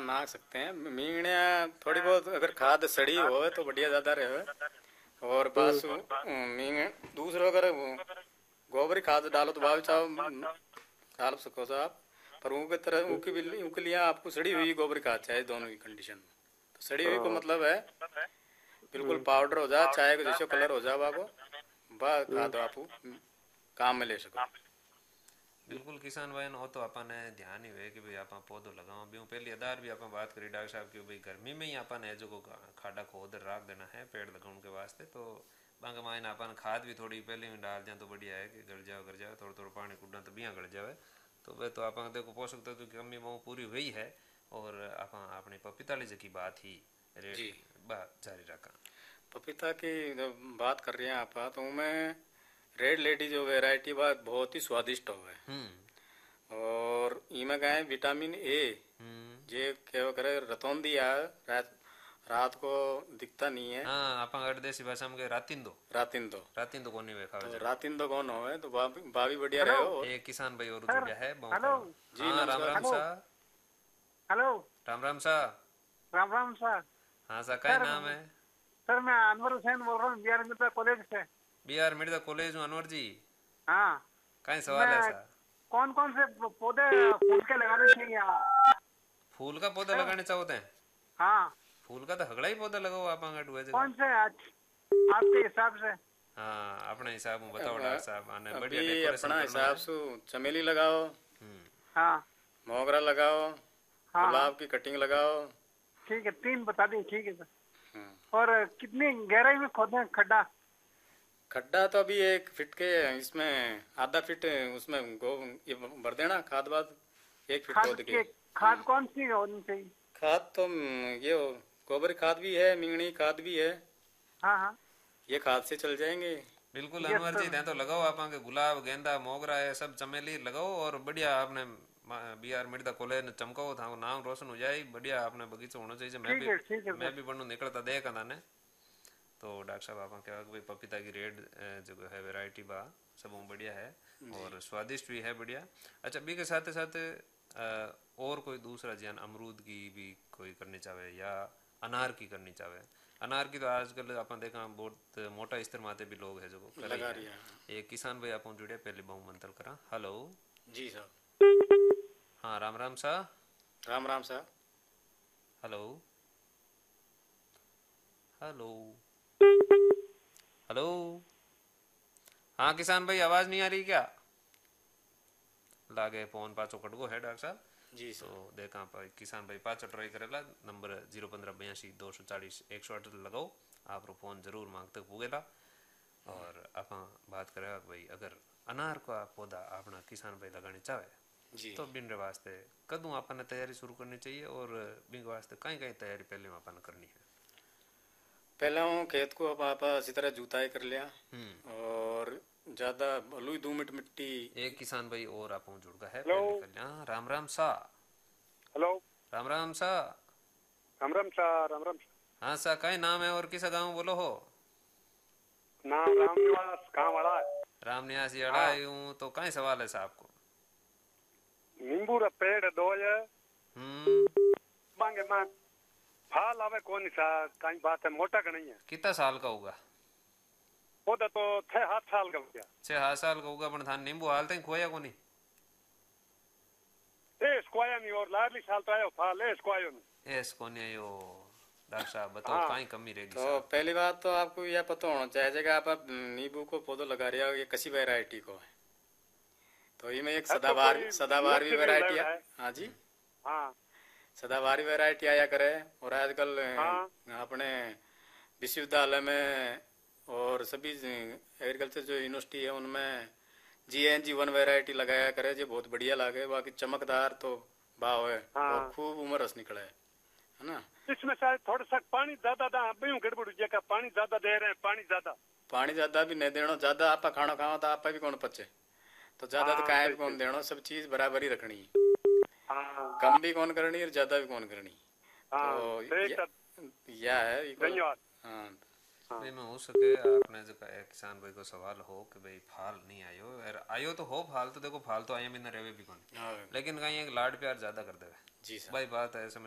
नाक सकते हैं मीणिया थोड़ी बहुत अगर खाद सड़ी हो तो बढ़िया ज्यादा रहे। और हम्म। पासु मीण दूसरा अगर गोबर खाद डालो तो भाव चाहो डाल सको तो आप। पर उनके तरह उनके लिए आपको सड़ी हुई गोबर खाद चाहिए दोनों की कंडीशन में। तो सड़ी हुई को हाँ। मतलब है बिल्कुल हम्म। पाउडर हो जाए चाय को जैसे कलर हो जाए आपको वह हम्म। खाद आप काम में ले सको। बिल्कुल किसान भाई हो तो अपन ध्यान ही है कि भाई आप पौधो लगाओ भी पहली आधार भी आप बात करी डॉक्टर साहब की भाई गर्मी में ही अपन है जो खाडा खोद रख देना है पेड़ लगाने के वास्ते तो बांगा माइन अपन खाद भी थोड़ी पहले में डाल जाए तो बढ़िया है कि गल जाए थोड़ा थोड़ा पानी कुडना तो बिया गल जाए तो वह तो अपन देखो पोषक तत्व की कमी वो पूरी हुई है। और अपन अपनी पपीता लीजिए की बात ही रेट जी बात जारी रखा। पपीता की जो बात कर रहे हैं आप तो मैं रेड लेडी जो वैरायटी बात बहुत ही स्वादिष्ट हो है। और इमें गए विटामिन ए जे क्या करे रतौंदी आ रात को दिखता नहीं है। हाँ अपन अगर देसी भाषा में रातिन दो कोनी वे खावे तो जाने रातिन तो कौन हो है तो बावी बढ़िया हेलो रहे हो। एक किसान भाई और सर। जुड़ा है हेलो। जी हाँ राम नमस्कार राम जी। हेलो। सा। हेलो। राम राम सा। राम राम सर। हाँ सा क्या सर नाम है? सर मैं अनवर हुसैन बोल रहा हूँ बिहार मित्र कॉलेज से। बिहार मिर्जा कॉलेज में अनवर जी हाँ। कहीं सवाल है मैं सा? कौन कौन से पौधे फूल के लगाने चाहिए? फूल का पौधा सर। लगाने चाहते हैं? हाँ। फूल का तो हगड़ा ही पौधा लगाओ आप हुए कौन जगह। से आज आपके हिसाब से? हाँ अपने हिसाब में बताओ अब डॉक्टर साहब आने बढ़िया अभी डेकोरेशन अपना करना हिसाब है। से चमेली लगाओ, हाँ। मोगरा लगाओ, हाँ हाँ गुलाब की कटिंग लगाओ। ठीक है, 3 बता दी। ठीक है सर। हम्म। और कितनी गहराई में खोदें खड्डा? खड्डा तो अभी 1 फीट के इसमें आधा फीट उसमें ये भर देना खाद बाद 1 फीट खाद खोद के। के खाद कौन सी होनी चाहिए? खाद तो ये गोबर खाद भी है मींगनी खाद भी है। हाँ हाँ। ये खाद से चल जाएंगे। बिल्कुल यस अनवर जी सर। ध्यान तो लगाओ आप गुलाब गेंदा मोगरा है सब चमेली लगाओ और बढ़िया आपने बिहार मिर्जा कॉलेज ने चमकाओ था नाम रोशन हो जाए बढ़िया आपने बगीचा होना चाहिए। ठीक है ठीक है मैं सर। भी बनू निकलता देखा था ने तो डॉक्टर साहब आप क्या भाई पपीता की रेड जो है वैरायटी बा सब बढ़िया है और स्वादिष्ट भी है बढ़िया। अच्छा बी के साथ साथ और कोई दूसरा ज्ञान अमरूद की भी कोई करनी चाहे या अनार की करनी चाहे? अनार की तो आजकल अपन देखा बहुत मोटा स्तर माते भी लोग है जो कर रही लगा है। रिया। एक किसान भाई अपन जुड़े पहले बहु मंत्र करा। हेलो। जी साहब। हाँ राम राम सा। राम राम साहब। Hello hello hello. हाँ किसान भाई आवाज नहीं आ रही क्या? लागे फोन पाचो कटगो है डॉक्टर साहब। जी तो साहब। देखा किसान भाई पाचो ट्राई करेला नंबर 01582 240 108 लगाओ आप फोन जरूर मांग तक पुगेला। और आप बात करें भाई अगर अनार का पौधा अपना किसान भाई लगाने चाहे जी तो बिन वास्ते कदू अपन तैयारी शुरू करनी चाहिए और बिन वास्ते कहीं कहीं तैयारी पहले अपन करनी है? पहले वो खेत को अब आप अच्छी तरह जुताई कर लिया और ज्यादा बलुई दोमट मिट्टी। एक किसान भाई और आप जुड़ गया है हेलो। पहले कर लिया। राम राम सा। हेलो। राम राम सा। राम राम सा। राम राम सा। हाँ सा कहीं नाम है और किसा गाँव बोलो हो? नाम रामनिवास कहाँ वाला है? राम निवास ये अड़ा हाँ। हूँ तो कहीं सवाल है साहब को? नींबू रा पेड़ दो है हम्म। मांगे मांग फाल आवे कौन सा कहीं बात है मोटा का नहीं है। कितना साल का होगा? पौधा तो 6-7 साल का हो गया। 6 साल का होगा पर थान नींबू हालते ही खोया को नहीं। ए स्क्वाया नहीं और लाडली साल तो आयो फाल ए स्क्वायो नहीं। एस को नहीं यो डॉक्टर साहब बताओ हाँ। कहीं कमी रहेगी तो साहब? पहली बात तो आपको यह पता होना चाहिए कि आप नींबू को पौधा लगा रहे हो ये किसी वैरायटी को है। तो ये में एक है तो कोई सदाबहार भी नर्सरी वैरायटी लेवल है। है। हाँ जी। हाँ। सदाबहार वैरायटी आया करे और आजकल हाँ। अपने विश्वविद्यालय में और सभी एग्रीकल्चर जो यूनिवर्सिटी है उनमें GNG1 वैरायटी लगाया करे जो बहुत बढ़िया लगे बाकी चमकदार तो भाव है और हाँ। खूब उम्र रस निकले है ना। इसमें शायद थोड़ा सा पानी ज्यादा दा अभी गड़बड़ जगह पानी ज्यादा दे रहे हैं पानी ज्यादा। पानी ज्यादा भी नहीं देना ज्यादा आप खाना खाओ तो आप भी कौन पचे तो ज्यादा तो हाँ काय सही भी कौन सही। देना सब चीज बराबर ही रखनी। हाँ कम भी कौन करनी और ज्यादा भी कौन करनी। तो हाँ सही सर। यह है धन्यवाद। हाँ। हाँ। भाई मैं हो सके आपने जो किसान भाई को सवाल हो कि भाई फाल नहीं आयो और आयो तो हो फाल तो देखो फाल तो आया भी ना रेवे भी कौन हाँ लेकिन कहीं एक लाड प्यार ज्यादा कर देवे जी सर। भाई बात है समझ